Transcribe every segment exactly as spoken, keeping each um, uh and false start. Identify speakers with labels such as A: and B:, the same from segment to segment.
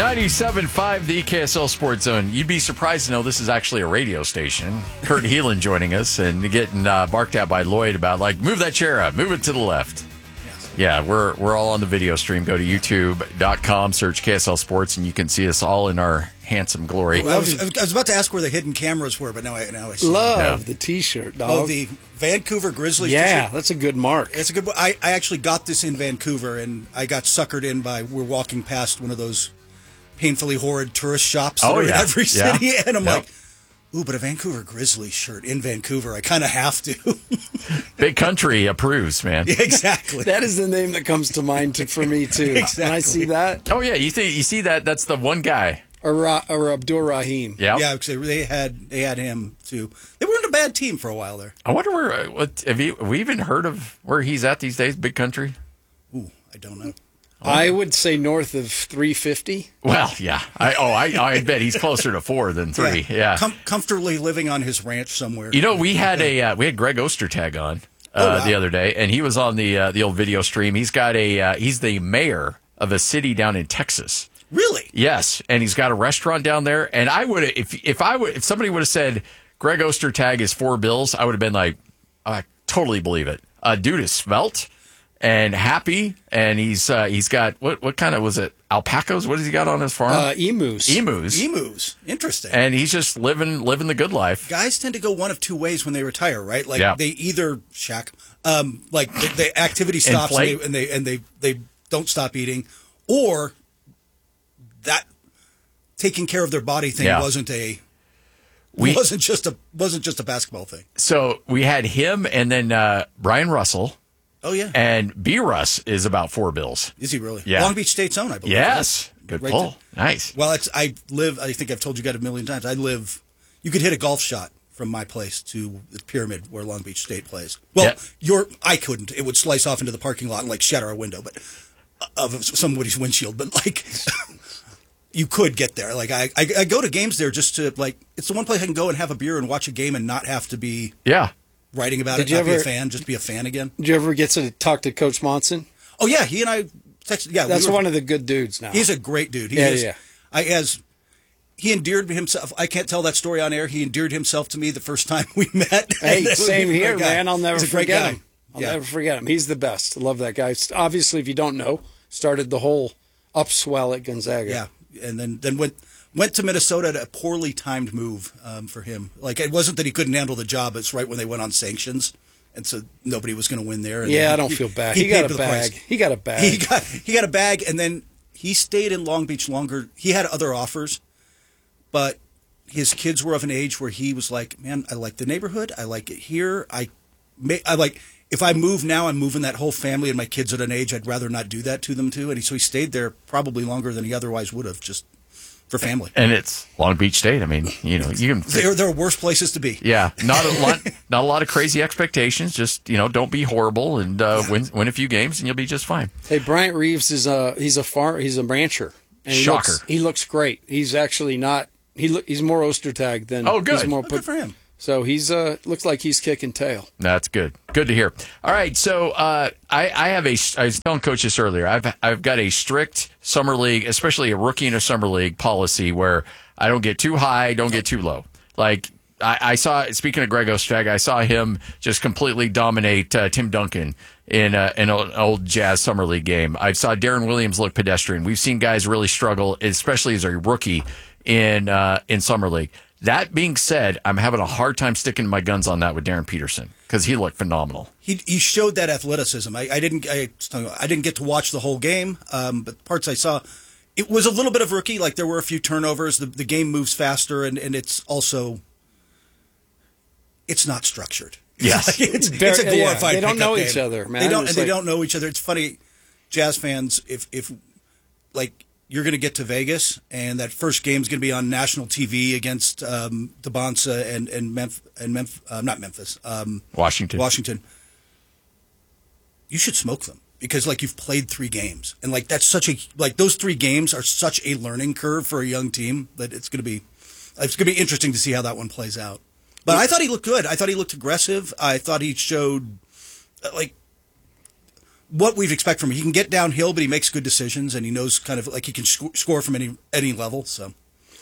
A: ninety-seven point five, the K S L Sports Zone. You'd be surprised to know this is actually a radio station. Kurt Heelan joining us and getting uh, barked at by Lloyd about, like, move that chair up, move it to the left. Yes. Yeah, we're we're all on the video stream. Go to youtube dot com, search K S L Sports, and you can see us all in our handsome glory.
B: Well, I, was, I was about to ask where the hidden cameras were, but now I, now I see.
C: Love
A: yeah.
C: the T-shirt, dog.
B: Oh, the Vancouver Grizzlies
C: Yeah,
B: t-shirt.
C: that's a good mark.
B: It's a good. I, I actually got this in Vancouver, and I got suckered in by, we're walking past one of those painfully horrid tourist shops that
A: oh,
B: are
A: yeah.
B: in every city,
A: yeah.
B: and I'm
A: yep.
B: like, ooh, but a Vancouver Grizzlies shirt in Vancouver, I kind of have to.
A: Big Country approves, man.
B: Yeah, exactly.
C: That is the name that comes to mind to, for me, too.
B: Exactly.
C: When I see that.
A: Oh, yeah, you see, you see that? That's the one guy.
C: Or, or Abdul Rahim.
A: Yeah,
B: yeah, because they had they had him too. They weren't a bad team for a while there.
A: I wonder where. What have, you, have we even heard of where he's at these days? Big Country.
B: Ooh, I don't know.
C: I would say north of three fifty.
A: Well, yeah. I oh, I I bet he's closer to four than three. Yeah, yeah.
B: Com- comfortably living on his ranch somewhere.
A: You know, we had a uh, we had Greg Ostertag on uh,
B: oh, wow.
A: the other day, and he was on the uh, the old video stream. He's got a uh, he's the mayor of a city down in Texas.
B: Really?
A: Yes, and he's got a restaurant down there. And I would if if I would if somebody would have said Greg Ostertag is four bills, I would have been like, I totally believe it. Uh, dude is svelte and happy, and he's uh, he's got what what kind of was it alpacas? What has he got on his farm?
C: Uh, emus.
A: Emus.
B: Emus. Interesting.
A: And he's just living living the good life.
B: Guys tend to go one of two ways when they retire, right? Like
A: yeah.
B: they either Shaq, um, like the, the activity stops and they, and they and they they don't stop eating, or that taking care of their body thing
A: yeah.
B: wasn't a
A: we,
B: wasn't just a wasn't just a basketball thing.
A: So we had him, and then uh, Brian Russell.
B: Oh yeah,
A: and B. Russ is about four bills.
B: Is he really?
A: Yeah,
B: Long Beach State's own, I believe.
A: Yes,
B: right?
A: good
B: right
A: pull.
B: there.
A: Nice.
B: Well, it's I live. I think I've told you guys a million times. I live. You could hit a golf shot from my place to the Pyramid where Long Beach State plays. Well,
A: yeah.
B: your I couldn't. It would slice off into the parking lot and like shatter a window, but of somebody's windshield. But like. You could get there. Like I, I, I go to games there just to like. It's the one place I can go and have a beer and watch a game and not have to be
A: yeah
B: writing about
C: Did
B: it. Not
C: you
B: be
C: ever,
B: a fan, just be a fan again.
C: Did you ever get to talk to Coach Monson?
B: Oh yeah, he and I texted. Yeah,
C: that's
B: we were,
C: one of the good dudes now.
B: He's a great dude. He
C: yeah,
B: is,
C: yeah.
B: I as he endeared himself. I can't tell that story on air. He endeared himself to me the first time we met.
C: Hey, same here, man. I'll never forget him. I'll
B: yeah.
C: never forget him. He's the best. I love that guy. Obviously, if you don't know, started the whole upswell at Gonzaga.
B: Yeah. And then, then went went to Minnesota at a poorly timed move um, for him. Like it wasn't that he couldn't handle the job. It's right when they went on sanctions, and so nobody was going to win there. And
C: yeah,
B: he,
C: I don't
B: he,
C: feel bad.
B: He,
C: He, got a
B: the
C: bag.
B: price.
C: He got a bag.
B: He got he got a bag, and then he stayed in Long Beach longer. He had other offers, but his kids were of an age where he was like, "Man, I like the neighborhood. I like it here. I, may, I like." If I move now, I'm moving that whole family and my kids at an age I'd rather not do that to them too. And he, so he stayed there probably longer than he otherwise would have, just for family.
A: And it's Long Beach State. I mean, you know, you can.
B: There, there are worse places to be.
A: Yeah, not a lot, not a lot of crazy expectations. Just you know, don't be horrible and uh, win win a few games, and you'll be just fine.
C: Hey, Bryant Reeves is a he's a farm he's a rancher. And he
A: Shocker.
C: Looks, he looks great. He's actually not. He look, he's more Ostertag than.
A: Oh, good.
C: He's more
B: Oh, good for him.
C: So he's uh looks like he's kicking tail.
A: That's good. Good to hear. All right, so uh, I, I have a. I was telling Coach this earlier. I've I've got a strict summer league, especially a rookie in a summer league policy where I don't get too high, don't get too low. Like I, I saw. Speaking of Greg Ostertag, I saw him just completely dominate uh, Tim Duncan in uh, an old, old Jazz summer league game. I saw Darren Williams look pedestrian. We've seen guys really struggle, especially as a rookie in uh, in summer league. That being said, I'm having a hard time sticking my guns on that with Darren Peterson because he looked phenomenal.
B: He he showed that athleticism. I, I didn't I, I didn't get to watch the whole game, um, but parts I saw, it was a little bit of rookie. Like there were a few turnovers. The the game moves faster, and, and it's also it's not structured.
A: Yes,
B: it's, it's a glorified.
C: Yeah, they don't know
B: game.
C: each other, man.
B: They don't. And
C: It's
B: they
C: like,
B: don't know each other. It's funny, Jazz fans. If if like. You're going to get to Vegas, and that first game is going to be on national T V against um, DeBonsa and and Memphis, and Memphis uh, not Memphis, um,
A: Washington.
B: Washington. You should smoke them because, like, you've played three games, and like that's such a like those three games are such a learning curve for a young team that it's going to be it's going to be interesting to see how that one plays out. But I thought he looked good. I thought he looked aggressive. I thought he showed like. what we'd expect from him. He can get downhill, but he makes good decisions, and he knows kind of like he can sc- score from any any level. So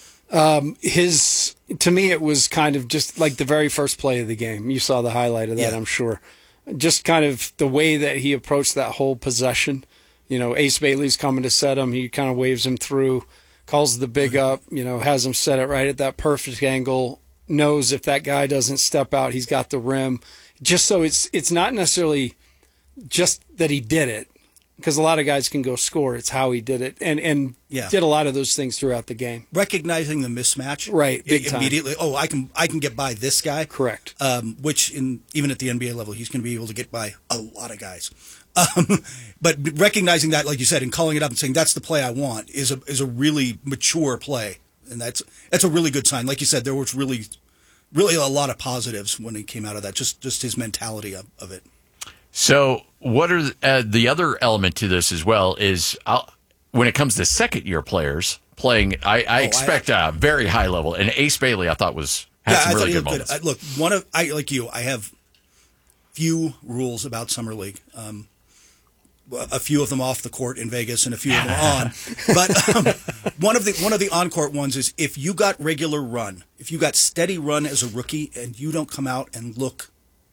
C: his to me it was kind of just like the very first play of the game. You saw the highlight of that,
B: Yeah.
C: I'm sure. Just kind of the way that he approached that whole possession. You know, Ace Bailey's coming to set him. He kind of waves him through, calls the big up, you know, has him set it right at that perfect angle, knows if that guy doesn't step out, he's got the rim. Just so it's it's not necessarily just that he did it, because a lot of guys can go score. It's how he did it, and and
B: Yeah.
C: did a lot of those things throughout the game.
B: recognizing the mismatch,
C: Right, big
B: i-
C: time.
B: immediately. Oh, I can I can get by this guy.
C: Correct.
B: Um, which in even at the N B A level, he's going to be able to get by a lot of guys. Um, but recognizing that, like you said, and calling it up and saying that's the play I want is a is a really mature play, and that's that's a really good sign. Like you said, there was really really a lot of positives when he came out of that. Just just his mentality of, of it.
A: So, what are the, uh, the other element to this as well is I'll, when it comes to second year players playing, I, I expect a very high level. And Ace Bailey, I thought was had
B: Yeah,
A: some
B: I
A: really
B: thought he
A: good
B: looked
A: moments.
B: I, look, one of I like you. I have few rules about summer league. Um, a few of them off the court in Vegas, and a few of them on. But um, one of the one of the on court ones is if you got regular run, if you got steady run as a rookie, and you don't come out and look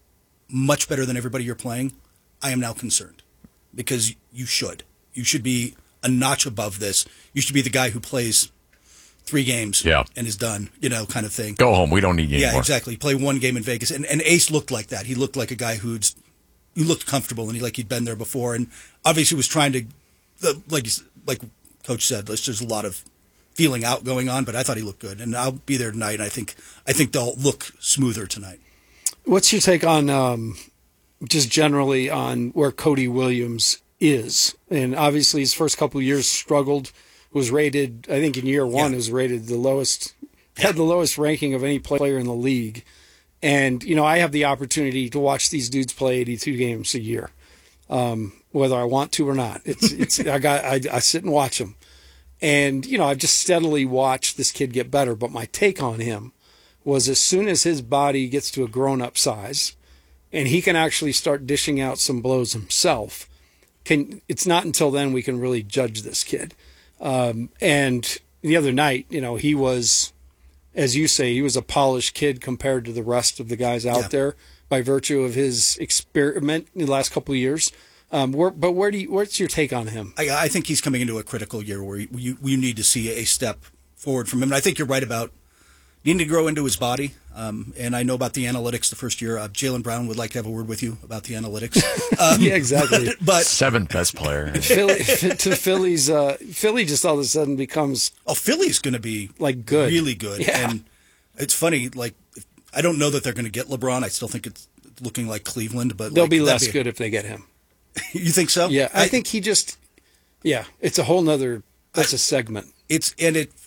B: much better than everybody you're playing, I am now concerned, because you should. You should be a notch above this. You should be the guy who plays three games
A: Yeah.
B: and is done, you know, kind of thing.
A: Go home. We don't need you
B: Yeah,
A: anymore.
B: exactly. Play one game in Vegas, and, and Ace looked like that. He looked like a guy who'd he looked comfortable, and he like he'd been there before, and obviously was trying to, the, like you s- like Coach said, there's just a lot of feeling out going on. But I thought he looked good, and I'll be there tonight. And I think I think they'll look smoother tonight.
C: What's your take on um, just generally on where Cody Williams is? And obviously his first couple of years struggled, was rated, I think in year one,
B: Yeah.
C: was rated the lowest, had the lowest ranking of any player in the league. And, you know, I have the opportunity to watch these dudes play eighty-two games a year, um, whether I want to or not. It's, it's, I got, I, I sit and watch them. And, you know, I've just steadily watched this kid get better. But my take on him was as soon as his body gets to a grown-up size and he can actually start dishing out some blows himself, can it's not until then we can really judge this kid. Um, and the other night, you know, he was, as you say, he was a polished kid compared to the rest of the guys out
B: Yeah.
C: there by virtue of his experiment in the last couple of years. Um, where, but where do you, what's your take on him?
B: I, I think he's coming into a critical year where you, you you need to see a step forward from him. And I think you're right about needing to grow into his body. Um, and I know about the analytics the first year. Uh, Jaylen Brown would like to have a word with you about the analytics. Um,
C: Yeah, exactly.
B: but
A: Seventh best player.
C: Philly, to Philly's, uh, Philly just all of a sudden becomes
B: oh, Philly's going to be
C: like good,
B: really good.
C: Yeah.
B: And it's funny, like, I don't know that they're going to get LeBron. I still think it's looking like Cleveland, but
C: they'll
B: like,
C: be
B: that'd
C: less good if they get him.
B: You think so?
C: Yeah, I, think he just, yeah, it's a whole nother, that's a segment.
B: it's, and it,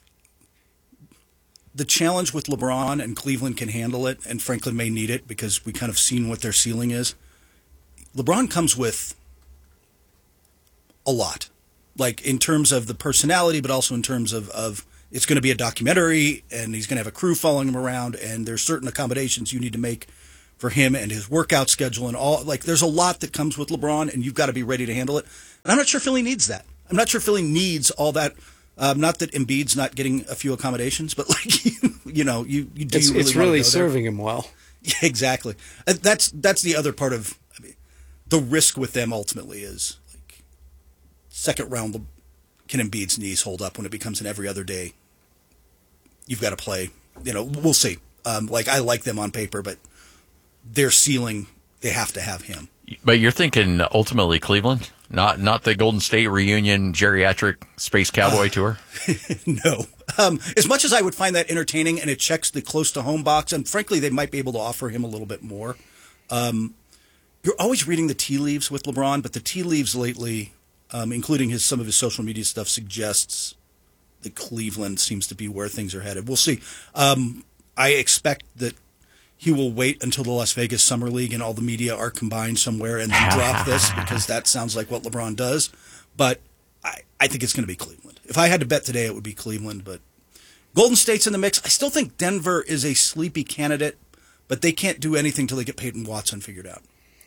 B: the challenge with LeBron and Cleveland can handle it, and Franklin may need it because we kind of seen what their ceiling is. LeBron comes with a lot, like in terms of the personality, but also in terms of, of it's going to be a documentary, and he's going to have a crew following him around, and there's certain accommodations you need to make for him and his workout schedule and all. Like, there's a lot that comes with LeBron, and you've got to be ready to handle it. And I'm not sure Philly needs that. I'm not sure Philly needs all that. Um, not that Embiid's not getting a few accommodations, but like you know, you, you do
C: It's,
B: you really
C: it's
B: wanna
C: really
B: go there?
C: serving him well.
B: Yeah, exactly. And that's that's the other part of I mean, the risk with them ultimately is like second round. Can Embiid's knees hold up when it becomes an every other day? You've got to play. You know, we'll see. Um, like I like them on paper, but their ceiling, they have to have him.
A: But you're thinking ultimately Cleveland, not not the Golden State reunion geriatric space cowboy
B: Uh,
A: tour.
B: No. Um, as much as I would find that entertaining, and it checks the close to home box, and frankly, they might be able to offer him a little bit more. Um, you're always reading the tea leaves with LeBron, but the tea leaves lately, um, including his some of his social media stuff, suggests that Cleveland seems to be where things are headed. We'll see. Um, I expect that he will wait until the Las Vegas Summer League and all the media are combined somewhere and then drop this, because that sounds like what LeBron does. But I, I think it's going to be Cleveland. If I had to bet today, it would be Cleveland. But Golden State's in the mix. I still think Denver is a sleepy candidate, but they can't do anything till they get Peyton Watson figured out.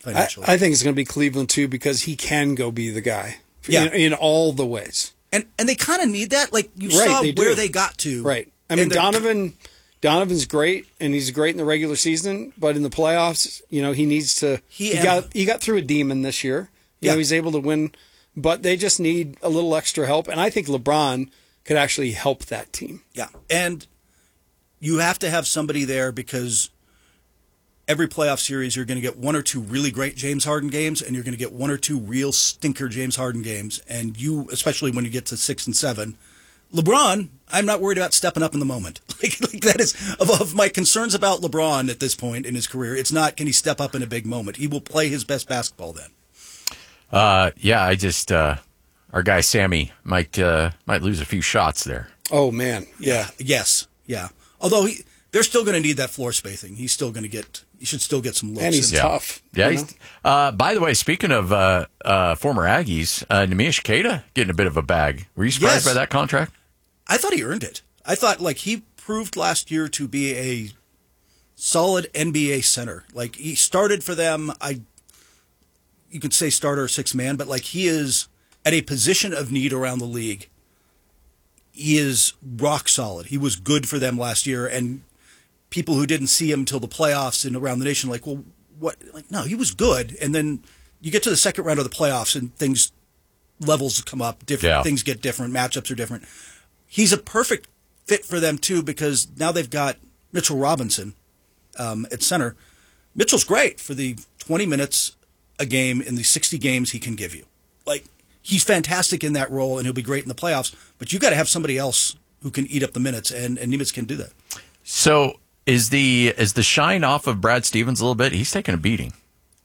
B: financially.
C: I, I think it's going to be Cleveland too because he can go be the guy
B: Yeah.
C: in, in all the ways.
B: and and they kind of need that. Like you
C: Right,
B: saw
C: they
B: where
C: do.
B: they got to.
C: Right. I mean,
B: And they're-
C: Donovan Donovan's great, and he's great in the regular season, but in the playoffs, you know, he needs to.
B: He
C: He,
B: and-
C: got he got through a demon this year. You
B: Yeah.
C: know, he's able to win, but they just need a little extra help, and I think LeBron could actually help that team.
B: Yeah, and you have to have somebody there because every playoff series you're going to get one or two really great James Harden games, and you're going to get one or two real stinker James Harden games, and you, especially when you get to six and seven. LeBron, I'm not worried about stepping up in the moment. Like, like that is of, of my concerns about LeBron at this point in his career. It's not can he step up in a big moment. He will play his best basketball then.
A: Uh, yeah, I just uh, our guy Sammy might uh, might lose a few shots there.
C: Oh man, yeah.
B: Yes, yeah. Although he, they're still going to need that floor spacing. He's still going to get. He should still get some looks.
C: And he's
B: in.
C: tough.
A: Yeah.
C: you
A: He's,
C: know?
A: uh, by the way, speaking of uh, uh, former Aggies, uh, Nemish Queta getting a bit of a bag. Were you surprised
B: Yes.
A: by that contract?
B: I thought he earned it. I thought like he proved last year to be a solid N B A center. Like he started for them. I you could say starter or six man, but like he is at a position of need around the league. He is rock solid. He was good for them last year, and people who didn't see him until the playoffs and around the nation, like, well, what? Like, no, he was good. And then you get to the second round of the playoffs, and things levels come up. Different
A: Yeah.
B: things get different. Matchups are different. He's a perfect fit for them too because now they've got Mitchell Robinson um, at center. Mitchell's great for the twenty minutes a game in the sixty games he can give you. Like he's fantastic in that role, and he'll be great in the playoffs. But you got to have somebody else who can eat up the minutes, and and Nimitz can do that.
A: So is the is the shine off of Brad Stevens a little bit? He's taking a beating.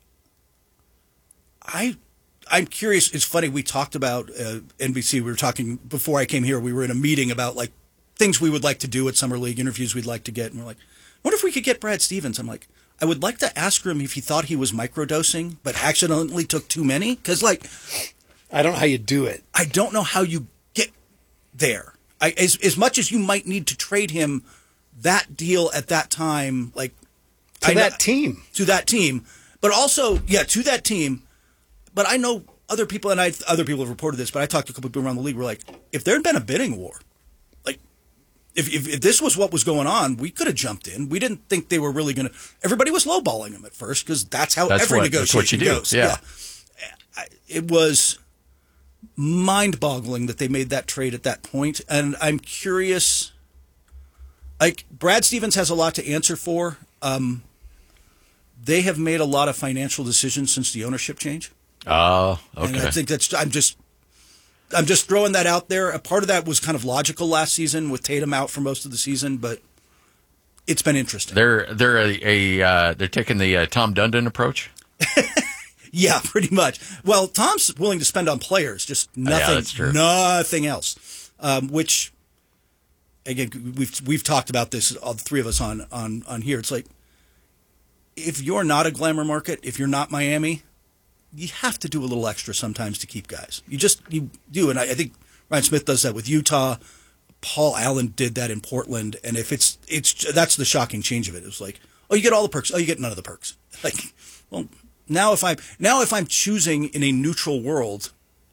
B: I. I'm curious. It's funny. We talked about uh, N B C. We were talking before I came here. We were in a meeting about like things we would like to do at Summer League, interviews we'd like to get, and we're like, "What if we could get Brad Stevens?" I'm like, I would like to ask him if he thought he was microdosing, but accidentally took too many. Because like,
C: I don't know how you do it.
B: I don't know how you get there. I, as as much as you might need to trade him, that deal at that time, like
C: To
B: I know-
C: that team.
B: to that team, but also yeah, to that team. But I know other people, and I other people have reported this. But I talked to a couple people around the league. Were like, if there had been a bidding war, like if if, if this was what was going on, we could have jumped in. We didn't think they were really going to. Everybody was lowballing him at first because that's how
A: That's
B: every
A: what- that's
B: negotiation
A: what you do,
B: goes.
A: yeah.
B: I- It was mind-boggling that they made that trade at that point, and I'm curious. Like Brad Stevens has a lot to answer for. Um, they have made a lot of financial decisions since the ownership change.
A: Oh,
B: And I
A: okay.
B: think that's I'm just I'm just throwing that out there. A part of that was kind of logical last season with Tatum out for most of the season, but it's been interesting.
A: They're they're a, a uh, they're taking the uh, Tom Dundon approach.
B: Yeah, pretty much. Well, Tom's willing to spend on players, just nothing,
A: that's true.
B: nothing else. Um, which again, we've we've talked about this, all the three of us on on on here. It's like if you're not a glamour market, if you're not Miami, you have to do a little extra sometimes to keep guys. You just you do, and I, I think Ryan Smith does that with Utah. Paul Allen did that in Portland, and if it's it's that's the shocking change of it. It was like, oh, you get all the perks. Oh, you get none of the perks. Like, well, now if I'm now if I'm choosing in a neutral world,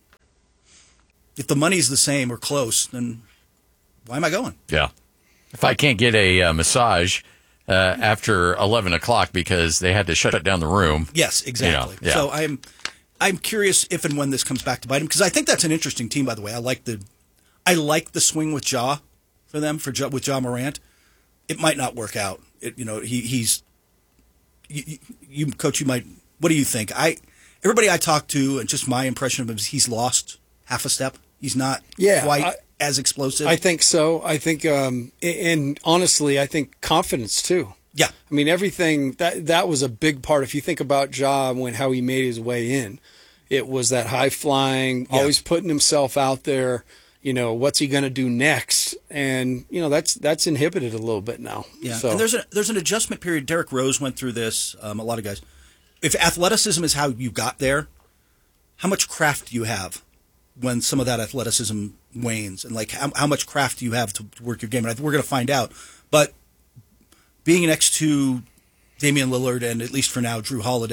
B: if the money's the same or close, then why am I going?
A: Yeah. If I can't get a uh, massage uh, after eleven o'clock because they had to shut down the room.
B: Yes, exactly.
A: You know, yeah.
B: So I'm I'm curious if and when this comes back to bite him because I think that's an interesting team. By the way, I like the I like the swing with Ja for them for ja, with Ja Morant. It might not work out. It, you know, he he's you, you coach. You might. What do you think? I everybody I talk to and just my impression of him is he's lost half a step. He's not
C: Yeah,
B: quite
C: I-
B: as explosive.
C: I think so. I think, um, and honestly, I think confidence too.
B: yeah.
C: I mean, everything that that was a big part. If you think about Ja when how he made his way in, it was that high flying,
B: Yeah.
C: always putting himself out there. You know, what's he going to do next? And you know, that's that's inhibited a little bit now.
B: Yeah,
C: So
B: and there's a there's an adjustment period. Derrick Rose went through this. Um, a lot of guys. If athleticism is how you got there, how much craft do you have when some of that athleticism wanes, and like how, how much craft do you have to work your game? And I think we're going to find out. But being next to Damian Lillard and at least for now Drew Holiday,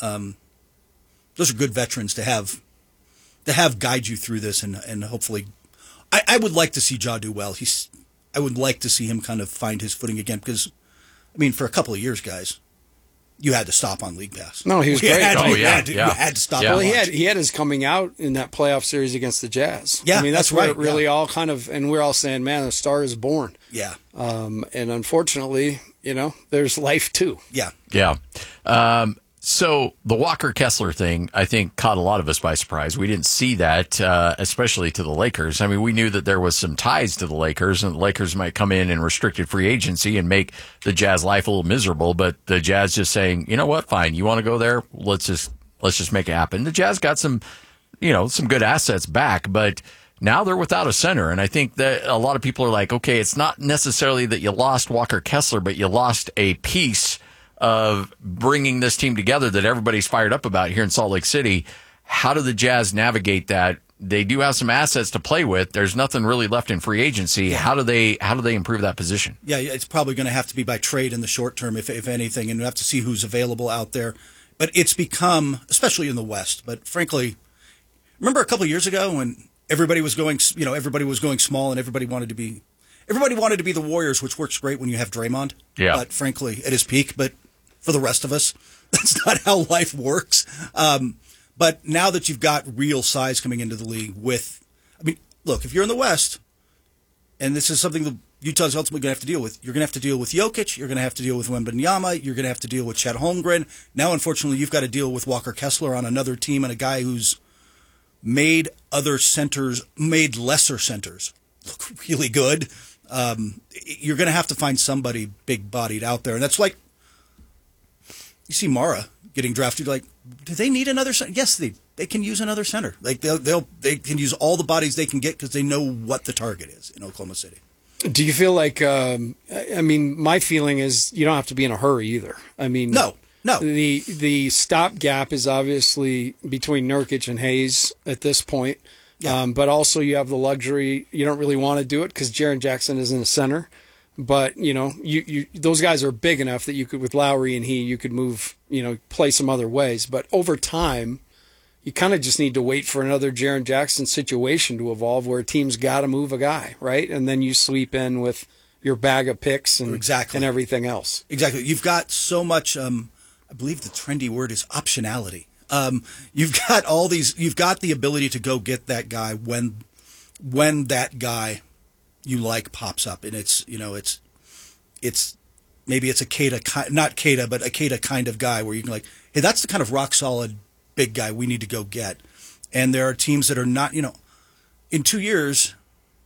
B: Um, those are good veterans to have to have guide you through this, and and hopefully, I, I would like to see Ja do well. He's I would like to see him kind of find his footing again because, I mean, for a couple of years, guys, you had to stop on League Pass.
C: No, he was
B: You
C: great.
B: had to-
A: Oh,
B: you
A: yeah,
B: had to-
A: yeah.
B: You had to stop.
A: Yeah.
B: and
C: Well, he
B: watch.
C: had he had his coming out in that playoff series against the Jazz.
B: Yeah,
C: I mean that's,
B: that's
C: where
B: right,
C: it really
B: yeah.
C: all kind of, and we're all saying, man, the star is born.
B: Yeah,
C: Um, and unfortunately, you know, there's life too.
B: yeah.
A: Yeah. Um, so the Walker Kessler thing, I think, caught a lot of us by surprise. We didn't see that, uh, especially to the Lakers. I mean, we knew that there was some ties to the Lakers, and the Lakers might come in in restricted free agency and make the Jazz life a little miserable. But the Jazz just saying, you know what, fine, you want to go there? Let's just let's just make it happen. The Jazz got some, you know, some good assets back, but now they're without a center. And I think that a lot of people are like, okay, it's not necessarily that you lost Walker Kessler, but you lost a piece of bringing this team together that everybody's fired up about here in Salt Lake City. How do the Jazz navigate that? They do have some assets to play with. There's nothing really left in free agency. How do they how do they improve that position?
B: Yeah, it's probably going to have to be by trade in the short term, if if anything, and we have to see who's available out there. But it's become, especially in the West. But frankly, remember a couple of years ago when everybody was going, you know, everybody was going small, and everybody wanted to be, everybody wanted to be the Warriors, which works great when you have Draymond.
A: Yeah.
B: But frankly, at his peak. But for the rest of us, that's not how life works. Um, but now that you've got real size coming into the league with, I mean, look, if you're in the West, and this is something that Utah's ultimately going to have to deal with, you're going to have to deal with Jokic, you're going to have to deal with Wembanyama, you're going to have to deal with Chet Holmgren. Now, unfortunately, you've got to deal with Walker Kessler on another team and a guy who's made other centers, made lesser centers look really good. Um, you're going to have to find somebody big-bodied out there. And that's like, you see Mara getting drafted, like, do they need another center? Yes, they they can use another center. Like they'll, they'll they can use all the bodies they can get because they know what the target is in Oklahoma City.
C: Do you feel like? Um, I I mean, my feeling is you don't have to be in a hurry either. I mean,
B: No, no.
C: The the stopgap is obviously between Nurkic and Hayes at this point,
B: Yeah.
C: um, but also you have the luxury. You don't really want to do it because Jaren Jackson isn't a center. But you know, you, you those guys are big enough that you could, with Lowry and he, you could move, you know, play some other ways. But over time, you kind of just need to wait for another Jaren Jackson situation to evolve, where a team's got to move a guy, right? And then you sweep in with your bag of picks and
B: Exactly.
C: and everything else.
B: Exactly. You've got so much, um, I believe the trendy word is optionality. Um, you've got all these, you've got the ability to go get that guy when, when that guy you like pops up. And it's, you know, it's, it's, maybe it's a Kata, not Kata, but a Kata kind of guy where you can like, hey, that's the kind of rock solid big guy we need to go get. And there are teams that are not, you know, in two years,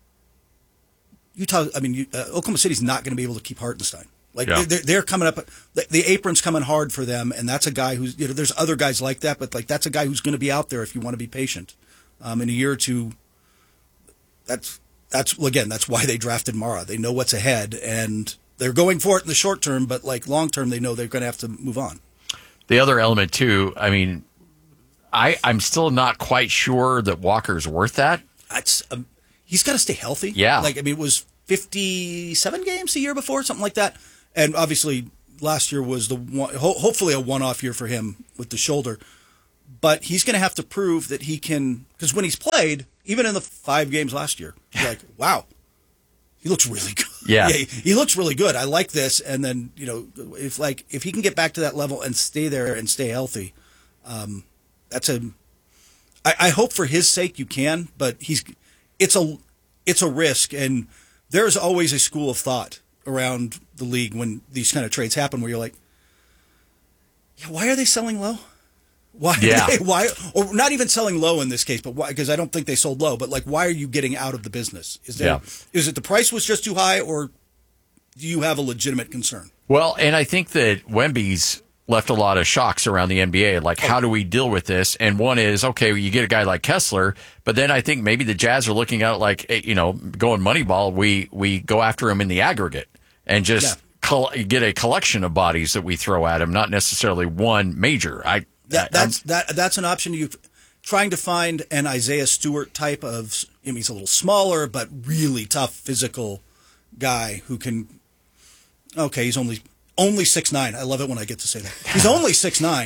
B: Utah, I mean, you, uh, Oklahoma City's not going to be able to keep Hartenstein. Like
A: Yeah.
B: they're, they're coming up, the, the apron's coming hard for them, and that's a guy who's, you know, there's other guys like that, but like that's a guy who's going to be out there if you want to be patient. Um, in a year or two, that's that's well, again, that's why they drafted Mara. They know what's ahead, and they're going for it in the short term, but like long term, they know they're going to have to move on.
A: The other element too, I mean, I I'm still not quite sure that Walker's worth that.
B: That's um, he's got to stay healthy.
A: Yeah.
B: Like I mean, it was fifty-seven games a year before, something like that, and obviously last year was the one, ho- hopefully a one-off year for him with the shoulder. But he's going to have to prove that he can, because when he's played, even in the five games last year, you're like, wow, he looks really good.
A: Yeah.
B: he, he looks really good. I like this. And then, you know, if like if he can get back to that level and stay there and stay healthy, um, that's a. I, I hope for his sake you can, but he's, it's a, it's a risk, and there's always a school of thought around the league when these kind of trades happen, where you're like, yeah, why are they selling low? Why?
A: Yeah.
B: They, why? Or not even selling low in this case, but why? Because I don't think they sold low. But like, why are you getting out of the business? Is there?
A: Yeah.
B: Is it the price was just too high, or do you have a legitimate concern?
A: Well, and I think that Wemby's left a lot of shocks around the N B A. Like, how do we deal with this? And one is, okay, well, you get a guy like Kessler, but then I think maybe the Jazz are looking at it like, eh, you know, going Moneyball, we, we go after him in the aggregate and just
B: Yeah.
A: col- get a collection of bodies that we throw at him, not necessarily one major. I
B: That,
A: I-
B: that's that. That's an option. You trying to find an Isaiah Stewart type of. I mean, he's a little smaller, but really tough physical guy who can. Okay, he's only only six nine. I love it when I get to say that. He's only six nine,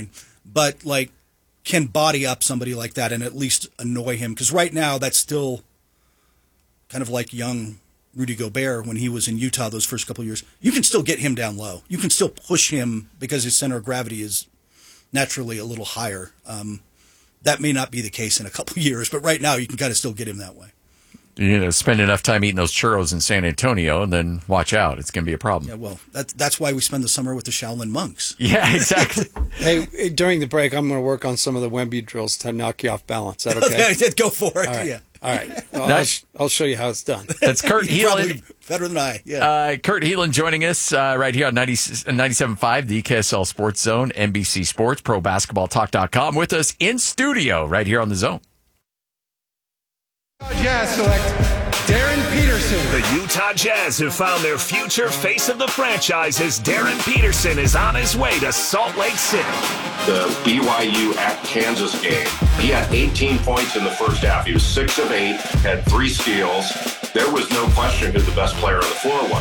B: but like can body up somebody like that and at least annoy him. Because right now that's still kind of like young Rudy Gobert when he was in Utah those first couple of years. You can still get him down low. You can still push him because his center of gravity is naturally a little higher. Um, that may not be the case in a couple of years, but right now you can kind of still get him that way.
A: You know, spend enough time eating those churros in San Antonio, and then watch out. It's going to be a problem.
B: Yeah, well, that's that's why we spend the summer with the Shaolin monks.
A: Yeah, exactly.
C: Hey, during the break, I'm going to work on some of the Wemby drills to knock you off balance. Is that okay?
B: Okay, go for it.
C: All right.
B: Yeah.
C: All right. Well, I'll,
A: Nice.
C: I'll show you how it's done.
A: That's Kurt
B: You're
A: Heelan.
B: probably better than I. Yeah.
A: Uh, Kurt Heelan joining us uh, right here on ninety, ninety-seven point five, the K S L Sports Zone, N B C Sports, Pro Basketball Talk dot com, with us in studio right here on the Zone.
D: Jazz select Darren Peterson.
E: The Utah Jazz have found their future face of the franchise as Darren Peterson is on his way to Salt Lake City.
F: The B Y U at Kansas game. He had eighteen points in the first half. He was six of eight, had three steals. There was no question who the best player on the floor was.